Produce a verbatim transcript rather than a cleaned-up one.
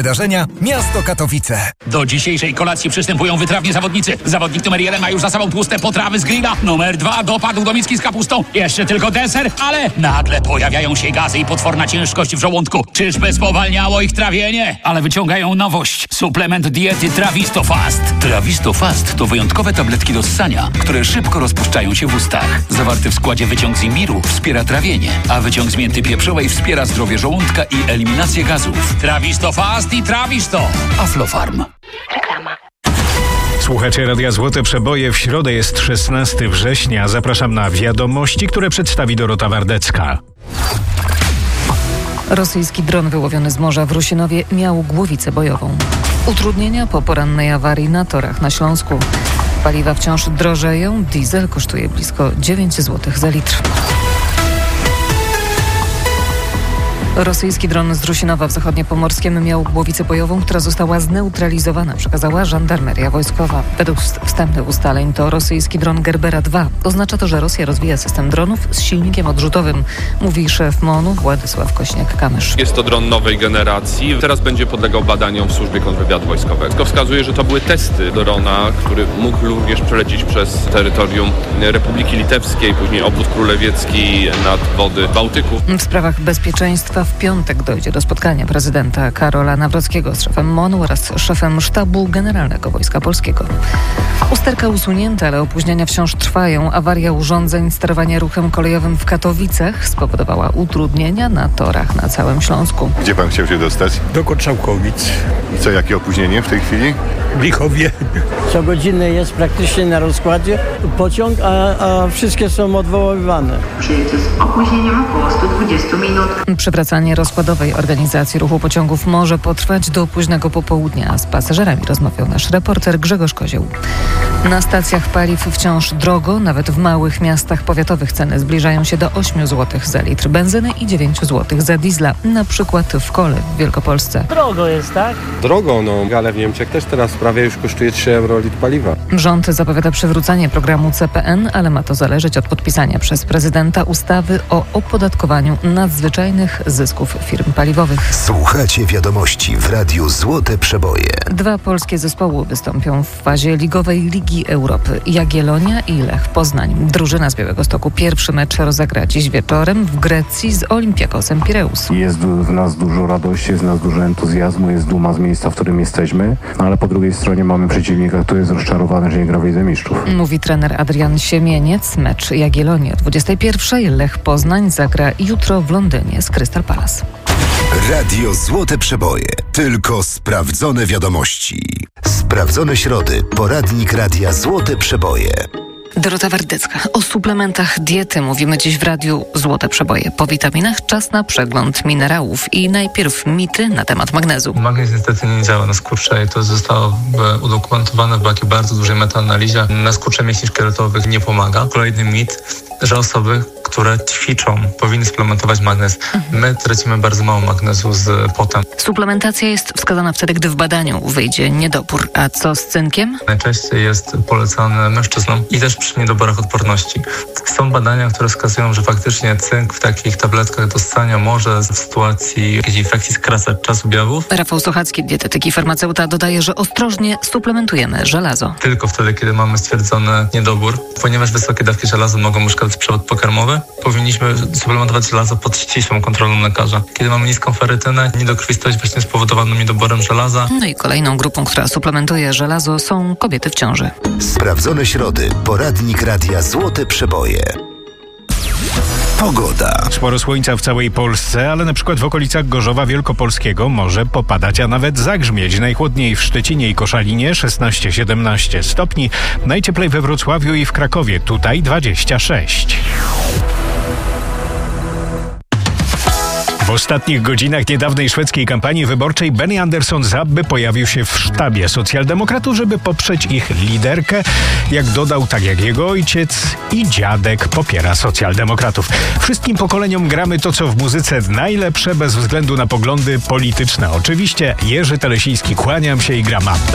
Wydarzenia Miasto Katowice. Do dzisiejszej kolacji przystępują wytrawni zawodnicy. Zawodnik numer jeden ma już za sobą tłuste potrawy z grilla. Numer dwa dopadł do miski z kapustą. Jeszcze tylko deser, ale nagle pojawiają się gazy i potworna ciężkość w żołądku. Czyżby spowalniało ich trawienie? Ale wyciągają nowość. Suplement diety Trawisto Fast. Trawisto Fast to wyjątkowe tabletki do ssania, które szybko rozpuszczają się w ustach. Zawarty w składzie wyciąg z imbiru wspiera trawienie, a wyciąg z mięty pieprzowej wspiera zdrowie żołądka i eliminację gazów. Trawisto Fast i Trawisto. Aflofarm. Reklama. Słuchacie Radia Złote Przeboje. W środę jest szesnastego września. Zapraszam na wiadomości, które przedstawi Dorota Wardecka. Rosyjski dron wyłowiony z morza w Rusinowie miał głowicę bojową. Utrudnienia po porannej awarii na torach na Śląsku. Paliwa wciąż drożeją. Diesel kosztuje blisko dziewięć złotych za litr. Rosyjski dron z Rusinowa w Zachodniopomorskiem miał głowicę bojową, która została zneutralizowana, przekazała żandarmeria wojskowa. Według wstępnych ustaleń to rosyjski dron Gerbera dwa. Oznacza to, że Rosja rozwija system dronów z silnikiem odrzutowym, mówi szef MON-u Władysław Kośniak-Kamysz. Jest to dron nowej generacji. Teraz będzie podlegał badaniom w służbie kontrwywiadu wojskowego. To wskazuje, że to były testy drona, który mógł również przelecieć przez terytorium Republiki Litewskiej, później obwód królewiecki nad wody Bałtyku. W sprawach bezpieczeństwa w piątek dojdzie do spotkania prezydenta Karola Nawrockiego z szefem MON-u oraz szefem Sztabu Generalnego Wojska Polskiego. Usterka usunięta, ale opóźnienia wciąż trwają. Awaria urządzeń sterowania ruchem kolejowym w Katowicach spowodowała utrudnienia na torach na całym Śląsku. Gdzie pan chciał się dostać? Do Kotrzałkowic. I co, jakie opóźnienie w tej chwili? W Lichowie. Co godzinę jest praktycznie na rozkładzie pociąg, a, a wszystkie są odwoływane. Przyjedzie z opóźnieniem około sto dwadzieścia minut. Przywracanie rozkładowej organizacji ruchu pociągów może potrwać do późnego popołudnia. Z pasażerami rozmawiał nasz reporter Grzegorz Kozioł. Na stacjach paliw wciąż drogo, nawet w małych miastach powiatowych ceny zbliżają się do ośmiu złotych za litr benzyny i dziewięć złotych za diesla, na przykład w Kole w Wielkopolsce. Drogo jest, tak? Drogo, no, ale w Niemczech też teraz prawie już kosztuje trzy euro litr paliwa. Rząd zapowiada przywrócenie programu C P N, ale ma to zależeć od podpisania przez prezydenta ustawy o opodatkowaniu nadzwyczajnych zysków firm paliwowych. Słuchacie wiadomości w Radiu Złote Przeboje. Dwa polskie zespoły wystąpią w fazie ligowej Ligi Europy. Jagiellonia i Lech Poznań. Drużyna z Białegostoku pierwszy mecz rozegra dziś wieczorem w Grecji z Olympiakosem Pireus. Jest w nas dużo radości, jest w nas dużo entuzjazmu, jest duma z miejsca, w którym jesteśmy, ale po drugiej stronie mamy przeciwnika, który jest rozczarowany, że nie gra w Lidze Mistrzów. Mówi trener Adrian Siemieniec. Mecz Jagiellonii o dwudziestej pierwszej. Lech Poznań zagra jutro w Londynie z Crystal Palace. Radio Złote Przeboje. Tylko sprawdzone wiadomości. Sprawdzone środy. Poradnik Radia Złote Przeboje. Dorota Wardecka. O suplementach diety mówimy dziś w Radiu Złote Przeboje. Po witaminach czas na przegląd minerałów. I najpierw mity na temat magnezu. Magnez niestety nie działa na skurcze i to zostało udokumentowane w takiej bardzo dużej metaanalizie. Na skurcze mięśni szkieletowych nie pomaga. Kolejny mit, że osoby, które ćwiczą, powinny suplementować magnez. My tracimy bardzo mało magnezu z potem. Suplementacja jest wskazana wtedy, gdy w badaniu wyjdzie niedobór. A co z cynkiem? Najczęściej jest polecany mężczyznom i też przy niedoborach odporności. Są badania, które wskazują, że faktycznie cynk w takich tabletkach do ssania może w sytuacji jakiejś infekcji skracać czas objawów. Rafał Sochacki, dietetyk i farmaceuta, dodaje, że ostrożnie suplementujemy żelazo. Tylko wtedy, kiedy mamy stwierdzony niedobór, ponieważ wysokie dawki żelaza mogą uszkadzać przewód pokarmowy, powinniśmy suplementować żelazo pod ścisłą kontrolą lekarza. Kiedy mamy niską ferytynę, niedokrwistość właśnie spowodowaną niedoborem żelaza. No i kolejną grupą, która suplementuje żelazo, są kobiety w ciąży. Sprawdzone środy. Poradnik Radia Złote Przeboje. Pogoda. Sporo słońca w całej Polsce, ale na przykład w okolicach Gorzowa Wielkopolskiego może popadać, a nawet zagrzmieć. Najchłodniej w Szczecinie i Koszalinie szesnaście siedemnaście stopni. Najcieplej we Wrocławiu i w Krakowie. Tutaj dwadzieścia sześć. W ostatnich godzinach niedawnej szwedzkiej kampanii wyborczej Benny Andersson z Abby pojawił się w sztabie socjaldemokratów, żeby poprzeć ich liderkę. Jak dodał, tak jak jego ojciec i dziadek popiera socjaldemokratów. Wszystkim pokoleniom gramy to, co w muzyce najlepsze, bez względu na poglądy polityczne. Oczywiście Jerzy Telesiński, kłaniam się i gram Abby.